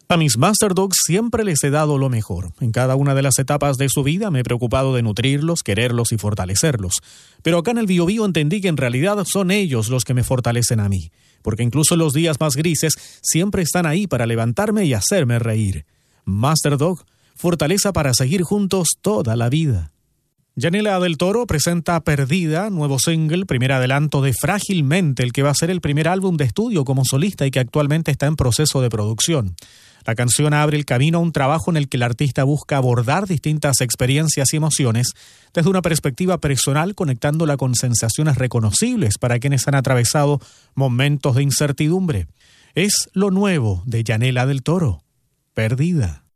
A mis Master Dogs siempre les he dado lo mejor. En cada una de las etapas de su vida me he preocupado de nutrirlos, quererlos y fortalecerlos. Pero acá en el Bio Bio entendí que en realidad son ellos los que me fortalecen a mí. Porque incluso en los días más grises siempre están ahí para levantarme y hacerme reír. Master Dog, fortaleza para seguir juntos toda la vida. Yanela del Toro presenta Perdida, nuevo single, primer adelanto de Frágilmente, el que va a ser el primer álbum de estudio como solista y que actualmente está en proceso de producción. La canción abre el camino a un trabajo en el que el artista busca abordar distintas experiencias y emociones desde una perspectiva personal, conectándola con sensaciones reconocibles para quienes han atravesado momentos de incertidumbre. Es lo nuevo de Yanela del Toro, Perdida.